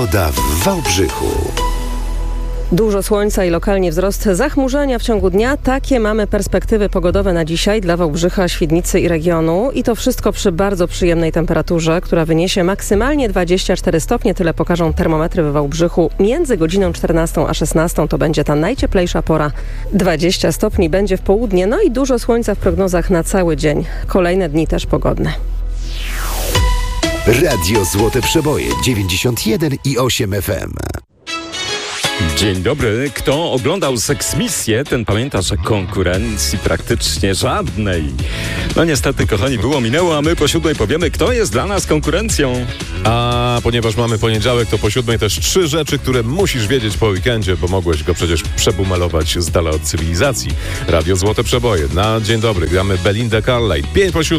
Pogoda w Wałbrzychu. Dużo słońca i lokalnie wzrost zachmurzenia w ciągu dnia. Takie mamy perspektywy pogodowe na dzisiaj dla Wałbrzycha, Świdnicy i regionu. I to wszystko przy bardzo przyjemnej temperaturze, która wyniesie maksymalnie 24 stopnie. Tyle pokażą termometry w Wałbrzychu. Między godziną 14 a 16 to będzie ta najcieplejsza pora. 20 stopni będzie w południe. No i dużo słońca w prognozach na cały dzień. Kolejne dni też pogodne. Radio Złote Przeboje 91,8 FM. Dzień dobry. Kto oglądał Seksmisję, ten pamięta, że konkurencji praktycznie żadnej. No niestety, kochani, minęło, a my po 7:00 powiemy, kto jest dla nas konkurencją. A ponieważ mamy poniedziałek, to po 7:00 też 3 rzeczy, które musisz wiedzieć po weekendzie, bo mogłeś go przecież przebumalować z dala od cywilizacji. Radio Złote Przeboje. Na dzień dobry gramy Belinda Carlisle. 5 po 7:00.